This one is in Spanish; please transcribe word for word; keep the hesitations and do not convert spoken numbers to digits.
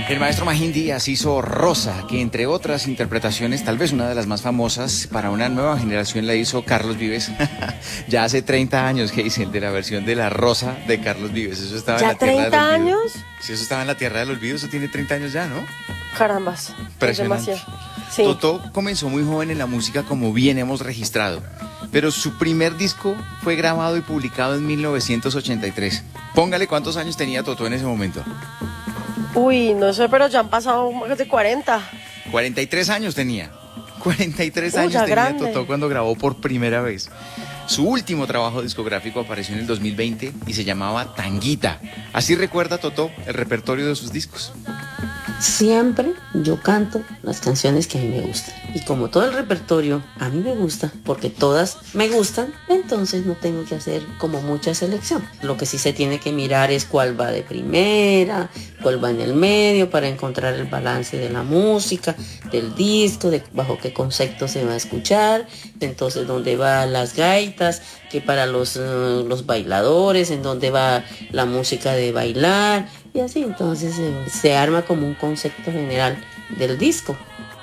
El maestro Magín Díaz hizo Rosa, que entre otras interpretaciones, tal vez una de las más famosas para una nueva generación la hizo Carlos Vives. Ya hace treinta años, que dicen, de la versión de La Rosa de Carlos Vives. Eso estaba en la tierra del olvido. ¿Ya treinta años? Sí, eso estaba en la tierra del olvido, eso tiene treinta años ya, ¿no? Carambas, es demasiado. Sí. Totó comenzó muy joven en la música, como bien hemos registrado, pero su primer disco fue grabado y publicado en mil novecientos ochenta y tres. Póngale cuántos años tenía Totó en ese momento. Uy, no sé, pero ya han pasado más de cuarenta. cuarenta y tres años tenía. cuarenta y tres Uy, años ya tenía grande. Totó cuando grabó por primera vez. Su último trabajo discográfico apareció en el dos mil veinte y se llamaba Tanguita. Así recuerda Totó el repertorio de sus discos. Siempre yo canto las canciones que a mí me gustan. Y como todo el repertorio a mí me gusta, porque todas me gustan, entonces no tengo que hacer como mucha selección. Lo que sí se tiene que mirar es cuál va de primera, cuál va en el medio, para encontrar el balance de la música, del disco, de bajo qué concepto se va a escuchar, entonces dónde van las gaitas, que para los, uh, los bailadores, en dónde va la música de bailar, y así entonces eh, se arma como un concepto general del disco.